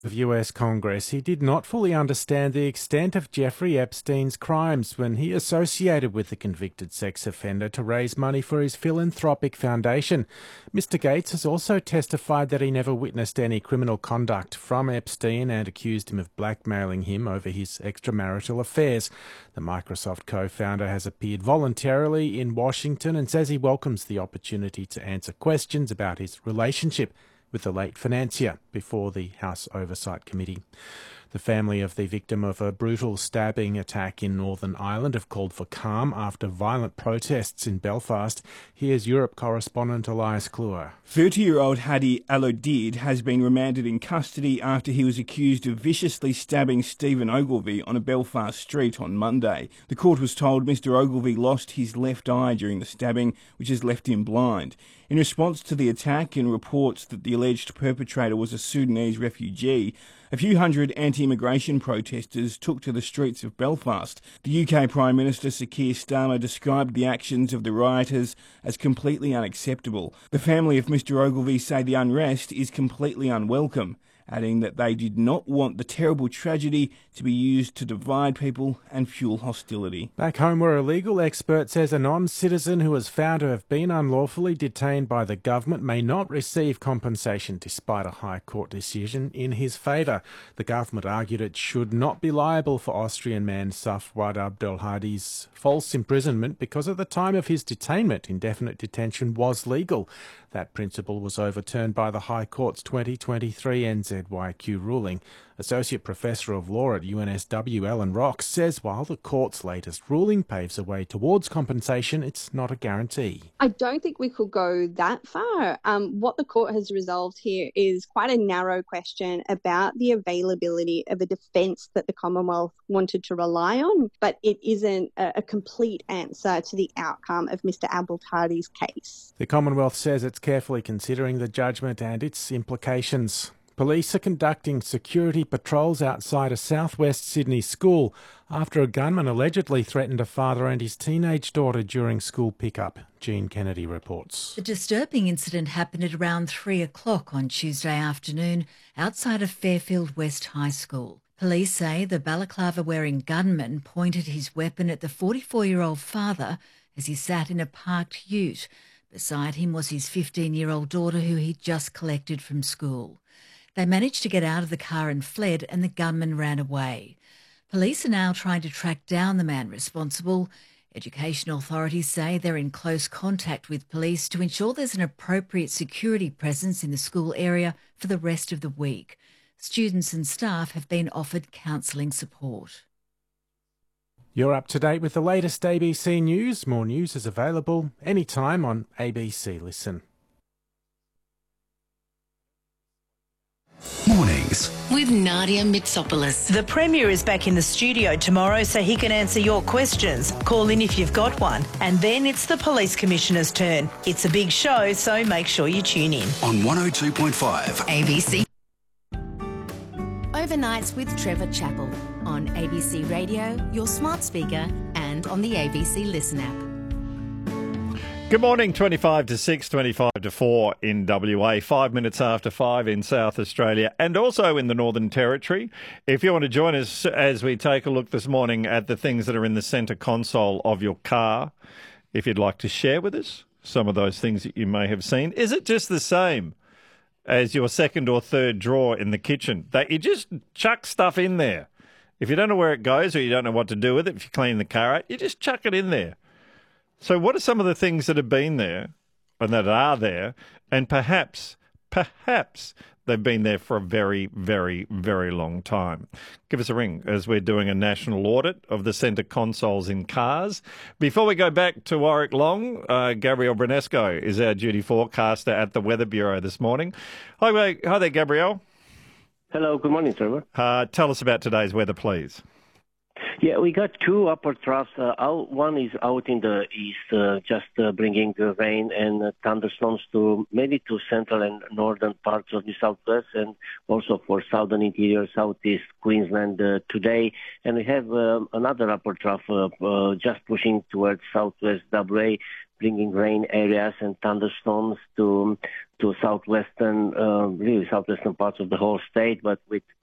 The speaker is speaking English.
of US Congress, he did not fully understand the extent of Jeffrey Epstein's crimes when he associated with the convicted sex offender to raise money for his philanthropic foundation. Mr. Gates has also testified that he never witnessed any criminal conduct from Epstein and accused him of blackmailing him over his extramarital affairs. The Microsoft co-founder has appeared voluntarily in Washington and says he welcomes the opportunity to answer questions about his relationship with the late financier before the House Oversight Committee. The family of the victim of a brutal stabbing attack in Northern Ireland have called for calm after violent protests in Belfast. Here's Europe correspondent Elias Kluwer. 30-year-old Hadi Alodid has been remanded in custody after he was accused of viciously stabbing Stephen Ogilvie on a Belfast street on Monday. The court was told Mr Ogilvie lost his left eye during the stabbing, which has left him blind. In response to the attack and reports that the alleged perpetrator was a Sudanese refugee, a few hundred anti-immigration protesters took to the streets of Belfast. The UK Prime Minister Sir Keir Starmer described the actions of the rioters as completely unacceptable. The family of Mr Ogilvie say the unrest is completely unwelcome, adding that they did not want the terrible tragedy to be used to divide people and fuel hostility. Back home, where a legal expert says a non-citizen who was found to have been unlawfully detained by the government may not receive compensation despite a High Court decision in his favour. The government argued it should not be liable for Austrian man Safwat Abdelhadi's false imprisonment because at the time of his detainment, indefinite detention was legal. That principle was overturned by the High Court's 2023 NZYQ ruling. Associate Professor of Law at UNSW, Ellen Rox, says while the court's latest ruling paves a way towards compensation, it's not a guarantee. I don't think we could go that far. What the court has resolved here is quite a narrow question about the availability of a defence that the Commonwealth wanted to rely on, but it isn't a complete answer to the outcome of Mr Abdelhadi's case. The Commonwealth says it's carefully considering the judgment and its implications. Police are conducting security patrols outside a southwest Sydney school after a gunman allegedly threatened a father and his teenage daughter during school pickup. Jean Kennedy reports. The disturbing incident happened at around 3 o'clock on Tuesday afternoon outside of Fairfield West High School. Police say the balaclava-wearing gunman pointed his weapon at the 44-year-old father as he sat in a parked ute. Beside him was his 15-year-old daughter who he'd just collected from school. They managed to get out of the car and fled, and the gunman ran away. Police are now trying to track down the man responsible. Education authorities say they're in close contact with police to ensure there's an appropriate security presence in the school area for the rest of the week. Students and staff have been offered counselling support. You're up to date with the latest ABC News. More news is available anytime on ABC Listen. Mornings with Nadia Mitsopoulos. The Premier is back in the studio tomorrow so he can answer your questions. Call in if you've got one. And then it's the Police Commissioner's turn. It's a big show, so make sure you tune in. On 102.5 ABC. Overnights with Trevor Chappell on ABC Radio, your smart speaker, and on the ABC Listen app. Good morning, 25 to 6, 25 to 4 in WA, 5 minutes after 5 in South Australia and also in the Northern Territory. If you want to join us as we take a look this morning at the things that are in the centre console of your car, if you'd like to share with us some of those things that you may have seen, is it just the same as your second or third drawer in the kitchen, that you just chuck stuff in there? If you don't know where it goes or you don't know what to do with it, if you clean the car out, you just chuck it in there. So what are some of the things that have been there and that are there, and perhaps they've been there for a very, very, very long time? Give us a ring as we're doing a national audit of the centre consoles in cars. Before we go back to Warwick Long, Gabrielle Brunesco is our duty forecaster at the Weather Bureau this morning. Hi there, Gabrielle. Hello, good morning, Trevor. Tell us about today's weather, please. Yeah, we got two upper troughs. One is out in the east, just bringing rain and thunderstorms to mainly to central and northern parts of the southwest, and also for southern interior, southeast Queensland today. And we have another upper trough just pushing towards southwest WA. bringing rain areas and thunderstorms to southwestern parts of the whole state, but with